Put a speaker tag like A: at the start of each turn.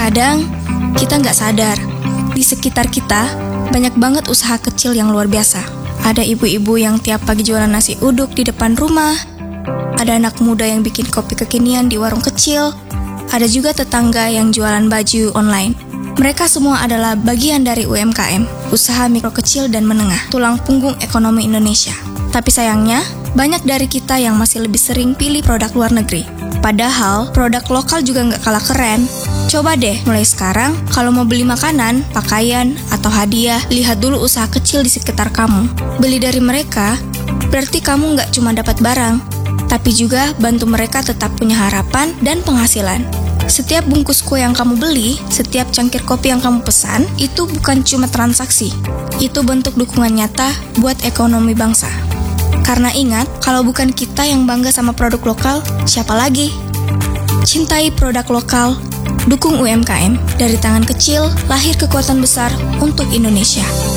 A: Kadang kita nggak sadar, di sekitar kita banyak banget usaha kecil yang luar biasa. Ada ibu-ibu yang tiap pagi jualan nasi uduk di depan rumah. Ada anak muda yang bikin kopi kekinian di warung kecil. Ada juga tetangga yang jualan baju online. Mereka semua adalah bagian dari UMKM, usaha mikro kecil dan menengah, tulang punggung ekonomi Indonesia. Tapi sayangnya, banyak dari kita yang masih lebih sering pilih produk luar negeri. Padahal, produk lokal juga nggak kalah keren. Coba deh, mulai sekarang, kalau mau beli makanan, pakaian, atau hadiah, lihat dulu usaha kecil di sekitar kamu. Beli dari mereka, berarti kamu nggak cuma dapat barang, tapi juga bantu mereka tetap punya harapan dan penghasilan. Setiap bungkus kue yang kamu beli, setiap cangkir kopi yang kamu pesan, itu bukan cuma transaksi. Itu bentuk dukungan nyata buat ekonomi bangsa. Karena ingat, kalau bukan kita yang bangga sama produk lokal, siapa lagi? Cintai produk lokal, dukung UMKM. Dari tangan kecil, lahir kekuatan besar untuk Indonesia.